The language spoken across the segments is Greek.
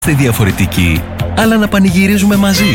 Είμαστε διαφορετικοί, αλλά να πανηγυρίζουμε μαζί.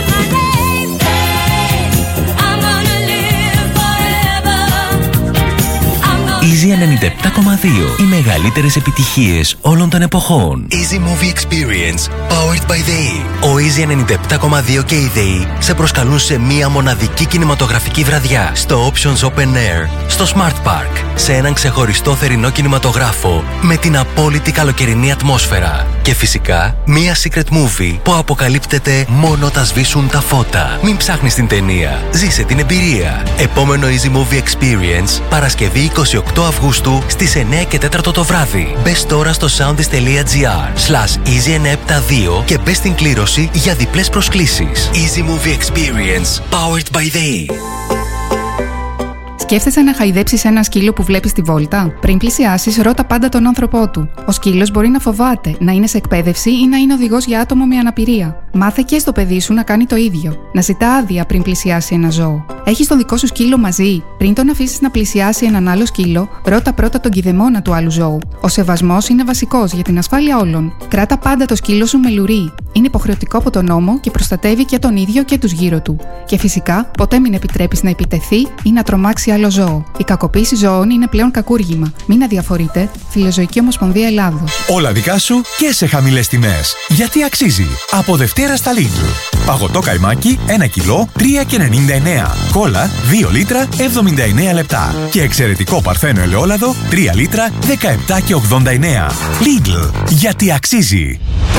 Easy 97,2. Οι μεγαλύτερες επιτυχίες όλων των εποχών. Easy Movie Experience, powered by the E. Ο Easy 97,2 και η The E σε προσκαλούν σε μία μοναδική κινηματογραφική βραδιά στο Options Open Air, στο Smart Park, σε έναν ξεχωριστό θερινό κινηματογράφο με την απόλυτη καλοκαιρινή ατμόσφαιρα. Και φυσικά, μία secret movie που αποκαλύπτεται μόνο όταν σβήσουν τα φώτα. Μην ψάχνεις την ταινία, ζήσε την εμπειρία. Επόμενο Easy Movie Experience, Παρασκευή 28 Αυγούστου στις 9 και 4 το βράδυ. Μπες τώρα στο soundis.gr/easy972 και μπες στην κλήρωση για διπλές προσκλήσεις. Easy Movie Experience, powered by the E. Σκέφτεσαι να χαϊδέψεις ένα σκύλο που βλέπεις στη βόλτα? Πριν πλησιάσεις, ρώτα πάντα τον άνθρωπό του. Ο σκύλος μπορεί να φοβάται, να είναι σε εκπαίδευση ή να είναι οδηγός για άτομο με αναπηρία. Μάθε και στο παιδί σου να κάνει το ίδιο. Να ζητά άδεια πριν πλησιάσει ένα ζώο. Έχεις τον δικό σου σκύλο μαζί? Πριν τον αφήσεις να πλησιάσει έναν άλλο σκύλο, ρώτα πρώτα τον κηδεμόνα του άλλου ζώου. Ο σεβασμός είναι βασικός για την ασφάλεια όλων. Κράτα πάντα το σκύλο σου με λουρί. Είναι υποχρεωτικό από τον νόμο και προστατεύει και τον ίδιο και τους γύρω του. Και φυσικά, ποτέ μην επιτρέπεις να επιτεθεί ή να τρομάξει άλλο ζώο. Η κακοποίηση ζώων είναι πλέον κακούργημα. Μην αδιαφορείτε. Φιλοζωική Ομοσπονδία Ελλάδος. Όλα δικά σου και σε χαμηλές τιμές. Γιατί αξίζει. Από Δευτέρα στα Lidl. Παγωτό καϊμάκι 1 κιλό 3,99. Κόλλα 2 λίτρα 79 λεπτά. Και εξαιρετικό παρθένο ελαιόλαδο 3 λίτρα 17,89. Lidl. Γιατί αξίζει.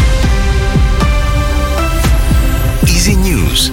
Easy News.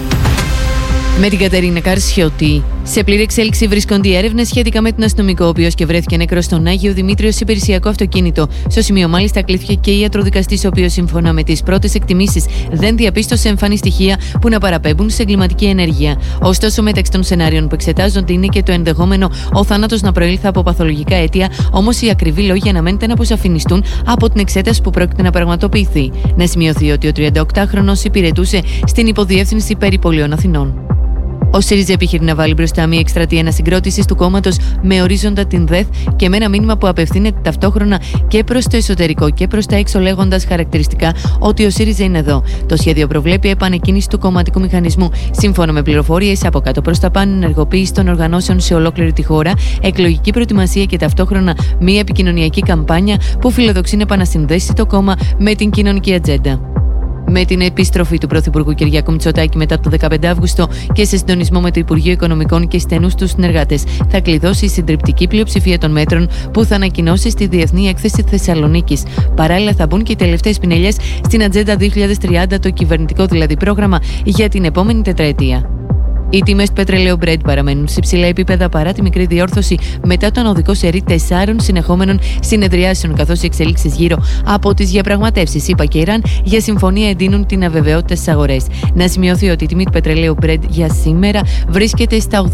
Με την Κατερίνα Καρσιώτη. Σε πλήρη εξέλιξη βρίσκονται οι έρευνες σχετικά με τον αστυνομικό, ο οποίος και βρέθηκε νεκρός στον Άγιο Δημήτριο σε υπηρεσιακό αυτοκίνητο. Στο σημείο, μάλιστα, κλήθηκε και ιατροδικαστής, ο οποίος, σύμφωνα με τις πρώτες εκτιμήσεις, δεν διαπίστωσε εμφανή στοιχεία που να παραπέμπουν σε εγκληματική ενέργεια. Ωστόσο, μεταξύ των σενάριων που εξετάζονται είναι και το ενδεχόμενο ο θάνατος να προήλθε από παθολογικά αίτια, όμως οι ακριβοί λόγοι αναμένεται να αποσαφινιστούν από την εξέταση που πρόκειται να πραγματοποιηθεί. Να σημειωθεί ότι ο 38χρονος υπηρετούσε στην Υποδιεύθυνση Περιπολιών Αθηνών. Ο ΣΥΡΙΖΑ επιχειρεί να βάλει μπροστά μια εκστρατεία ανασυγκρότησης του κόμματος με ορίζοντα την ΔΕΘ και με ένα μήνυμα που απευθύνεται ταυτόχρονα και προς το εσωτερικό και προς τα έξω, λέγοντας χαρακτηριστικά ότι ο ΣΥΡΙΖΑ είναι εδώ. Το σχέδιο προβλέπει επανεκκίνηση του κομματικού μηχανισμού. Σύμφωνα με πληροφορίες από κάτω προς τα πάνω, ενεργοποίηση των οργανώσεων σε ολόκληρη τη χώρα, εκλογική προετοιμασία και ταυτόχρονα μια επικοινωνιακή καμπάνια που φιλοδοξεί να επανασυνδέσει το κόμμα με την κοινωνική ατζέντα. Με την επιστροφή του Πρωθυπουργού Κυριάκου Μητσοτάκη μετά το 15 Αύγουστο και σε συντονισμό με το Υπουργείο Οικονομικών και στενούς τους συνεργάτες, θα κλειδώσει η συντριπτική πλειοψηφία των μέτρων που θα ανακοινώσει στη Διεθνή Έκθεση Θεσσαλονίκης. Παράλληλα, θα μπουν και οι τελευταίες πινελιές στην Ατζέντα 2030, το κυβερνητικό δηλαδή πρόγραμμα για την επόμενη τετραετία. Οι τιμές του πετρελαίου Brent παραμένουν σε υψηλά επίπεδα παρά τη μικρή διόρθωση μετά το ανωδικό σερί 4 συνεχόμενων συνεδριάσεων, καθώς οι εξελίξεις γύρω από τις διαπραγματεύσεις ΗΠΑ και Ιράν για συμφωνία εντείνουν την αβεβαιότητα στις αγορές. Να σημειωθεί ότι η τιμή του πετρελαίου Brent για σήμερα βρίσκεται στα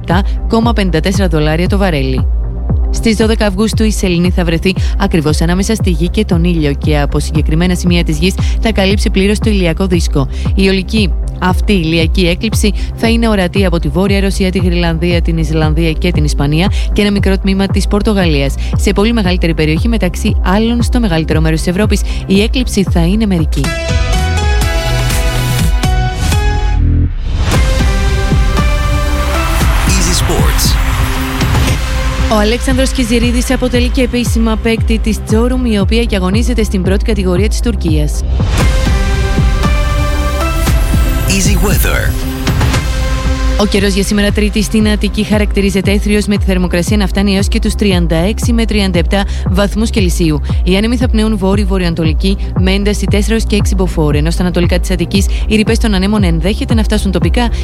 $87,54 το βαρέλι. Στις 12 Αυγούστου η σελήνη θα βρεθεί ακριβώς ανάμεσα στη Γη και τον ήλιο και από συγκεκριμένα σημεία της Γης θα καλύψει πλήρως το ηλιακό δίσκο. Η ολική αυτή η ηλιακή έκλειψη θα είναι ορατή από τη Βόρεια Ρωσία, τη Γροιλανδία, την Ισλανδία και την Ισπανία και ένα μικρό τμήμα της Πορτογαλίας. Σε πολύ μεγαλύτερη περιοχή, μεταξύ άλλων στο μεγαλύτερο μέρος της Ευρώπης, η έκλειψη θα είναι μερική. Easy Sports. Ο Αλέξανδρος Κιζηρίδης αποτελεί και επίσημα παίκτη της Τζόρουμ, η οποία και αγωνίζεται στην πρώτη κατηγορία της Τουρκίας. Easy Weather. Ο καιρός για σήμερα Τρίτη στην Αττική χαρακτηρίζεται έθριος, με τη θερμοκρασία να φτάνει έως και τους 36 με 37 βαθμούς Κελσίου. Οι άνεμοι θα πνέουν βόρειο-βορειοανατολική με ένταση 4 και 6 μποφόρ, ενώ στα ανατολικά της Αττικής οι ρηπές των ανέμων ενδέχεται να φτάσουν τοπικά